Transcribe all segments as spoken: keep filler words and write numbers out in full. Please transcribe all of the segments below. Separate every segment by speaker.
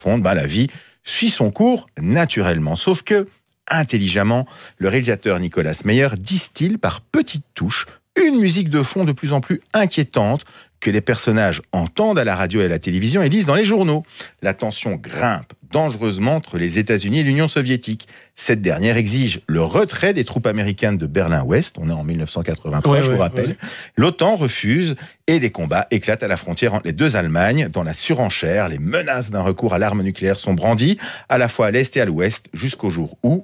Speaker 1: bah, la vie suit son cours naturellement. Sauf que, intelligemment, le réalisateur Nicolas Meyer distille par petites touches une musique de fond de plus en plus inquiétante que les personnages entendent à la radio et à la télévision et lisent dans les journaux. La tension grimpe dangereusement entre les États-Unis et l'Union soviétique. Cette dernière exige le retrait des troupes américaines de Berlin-Ouest. On est en dix-neuf cent quatre-vingt-trois, ouais, je ouais, vous rappelle. Ouais. L'OTAN refuse et des combats éclatent à la frontière entre les deux Allemagnes. Dans la surenchère, les menaces d'un recours à l'arme nucléaire sont brandies, à la fois à l'Est et à l'Ouest, jusqu'au jour où...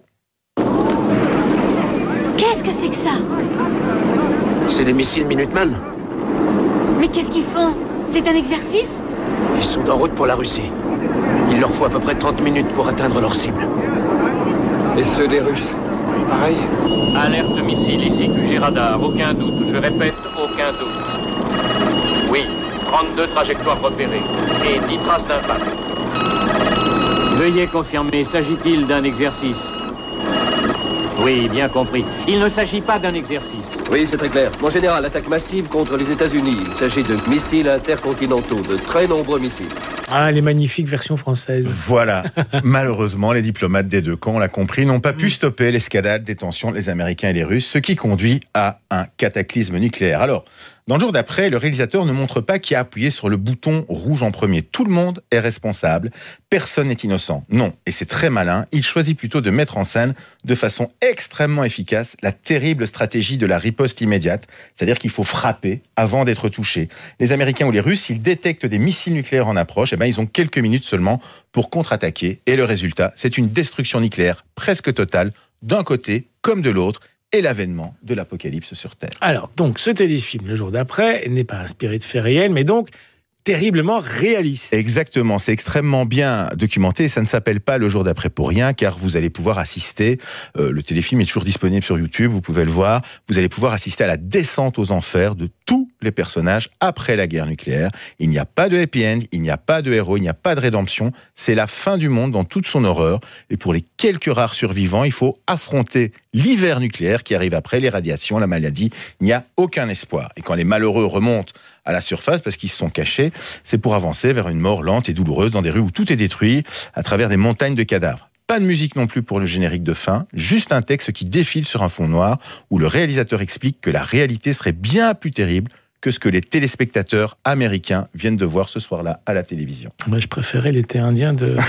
Speaker 2: Qu'est-ce que c'est que ça ?
Speaker 3: C'est des missiles Minuteman.
Speaker 2: Mais qu'est-ce qu'ils font ? C'est un exercice ?
Speaker 3: Ils sont en route pour la Russie. Il leur faut à peu près trente minutes pour atteindre leur cible.
Speaker 4: Et ceux des Russes, pareil ?
Speaker 5: Alerte missile ici, Q G radar, aucun doute. Je répète, aucun doute. Oui, trente-deux trajectoires repérées et dix traces d'impact. Veuillez confirmer, s'agit-il d'un exercice ? Oui, bien compris. Il ne s'agit pas d'un exercice.
Speaker 4: Oui, c'est très clair. Mon général, attaque massive contre les États-Unis. Il s'agit de missiles intercontinentaux, de très nombreux missiles.
Speaker 6: Ah, les magnifiques versions françaises.
Speaker 1: Voilà. Malheureusement, les diplomates des deux camps, on l'a compris, n'ont pas pu stopper l'escalade des tensions entre les Américains et les Russes, ce qui conduit à un cataclysme nucléaire. Alors, dans le jour d'après, le réalisateur ne montre pas qui a appuyé sur le bouton rouge en premier. Tout le monde est responsable. Personne n'est innocent. Non. Et c'est très malin. Il choisit plutôt de mettre en scène de façon extrêmement efficace la terrible stratégie de la riposte immédiate. C'est-à-dire qu'il faut frapper avant d'être touché. Les Américains ou les Russes, s'ils détectent des missiles nucléaires en approche, eh ben, ils ont quelques minutes seulement pour contre-attaquer. Et le résultat, c'est une destruction nucléaire presque totale, d'un côté comme de l'autre, et l'avènement de l'apocalypse sur Terre.
Speaker 6: Alors, donc, ce téléfilm, le jour d'après, n'est pas inspiré de faits réels, mais donc terriblement réaliste.
Speaker 1: Exactement, c'est extrêmement bien documenté et ça ne s'appelle pas Le jour d'après pour rien, car vous allez pouvoir assister, euh, le téléfilm est toujours disponible sur YouTube, vous pouvez le voir, vous allez pouvoir assister à la descente aux enfers de tous les personnages après la guerre nucléaire. Il n'y a pas de happy end, il n'y a pas de héros, il n'y a pas de rédemption, c'est la fin du monde dans toute son horreur, et pour les quelques rares survivants, il faut affronter l'hiver nucléaire qui arrive après, les radiations, la maladie, il n'y a aucun espoir. Et quand les malheureux remontent à la surface parce qu'ils se sont cachés, c'est pour avancer vers une mort lente et douloureuse dans des rues où tout est détruit, à travers des montagnes de cadavres. Pas de musique non plus pour le générique de fin, juste un texte qui défile sur un fond noir où le réalisateur explique que la réalité serait bien plus terrible que ce que les téléspectateurs américains viennent de voir ce soir-là à la télévision.
Speaker 6: Moi, je préférais l'été indien de,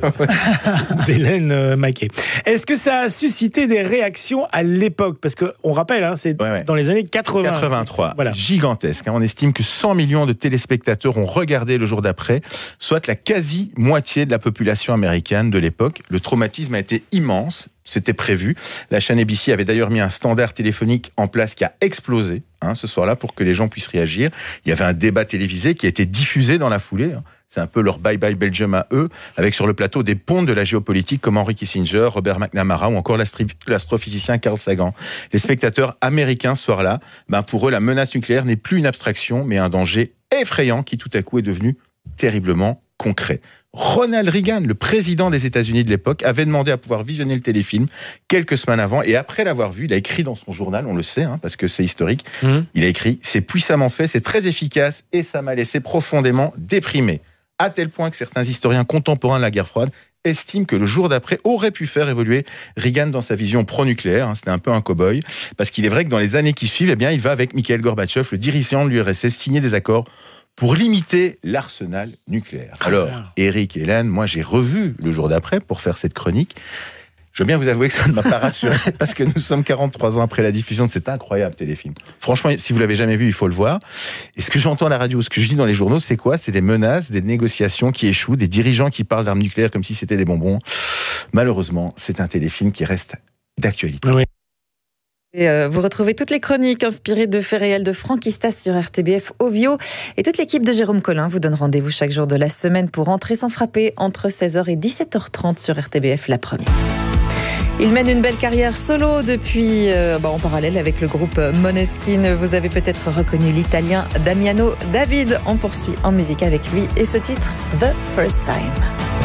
Speaker 6: d'Hélène Maquet. Est-ce que ça a suscité des réactions à l'époque ? Parce qu'on rappelle, hein, c'est ouais, ouais. dans les années quatre-vingts.
Speaker 1: quatre-vingt-trois, voilà. Gigantesque. Hein. On estime que cent millions de téléspectateurs ont regardé le jour d'après, soit la quasi-moitié de la population américaine de l'époque. Le traumatisme a été immense. C'était prévu. La chaîne A B C avait d'ailleurs mis un standard téléphonique en place qui a explosé hein, ce soir-là pour que les gens puissent réagir. Il y avait un débat télévisé qui a été diffusé dans la foulée. Hein. C'est un peu leur Bye Bye Belgium à eux, avec sur le plateau des pontes de la géopolitique comme Henry Kissinger, Robert McNamara ou encore l'astri- l'astrophysicien Carl Sagan. Les spectateurs américains ce soir-là, ben pour eux, la menace nucléaire n'est plus une abstraction, mais un danger effrayant qui tout à coup est devenu terriblement concret. Ronald Reagan, le président des États-Unis de l'époque, avait demandé à pouvoir visionner le téléfilm quelques semaines avant, et après l'avoir vu, il a écrit dans son journal, on le sait, hein, parce que c'est historique, mmh. il a écrit « C'est puissamment fait, c'est très efficace, et ça m'a laissé profondément déprimé ». À tel point que certains historiens contemporains de la guerre froide estiment que le jour d'après aurait pu faire évoluer Reagan dans sa vision pro-nucléaire. Hein, c'était un peu un cow-boy, parce qu'il est vrai que dans les années qui suivent, eh bien, il va avec Mikhail Gorbatchev, le dirigeant de l'U R S S, signer des accords pour limiter l'arsenal nucléaire. Alors, Eric et Hélène, moi j'ai revu le jour d'après pour faire cette chronique. Je veux bien vous avouer que ça ne m'a pas rassuré parce que nous sommes quarante-trois ans après la diffusion de cet incroyable téléfilm. Franchement, si vous l'avez jamais vu, il faut le voir. Et ce que j'entends à la radio, ce que je dis dans les journaux, c'est quoi ? C'est des menaces, des négociations qui échouent, des dirigeants qui parlent d'armes nucléaires comme si c'était des bonbons. Malheureusement, c'est un téléfilm qui reste d'actualité.
Speaker 6: Oui.
Speaker 7: Et euh, vous retrouvez toutes les chroniques inspirées de faits réels de Franquistas sur R T B F Ovio. Et toute l'équipe de Jérôme Collin vous donne rendez-vous chaque jour de la semaine pour Entrer sans frapper entre seize heures et dix-sept heures trente sur R T B F, la première. Il mène une belle carrière solo depuis, euh, bah, en parallèle avec le groupe Måneskin. Vous avez peut-être reconnu l'italien Damiano David. On poursuit en musique avec lui et ce titre, The First Time.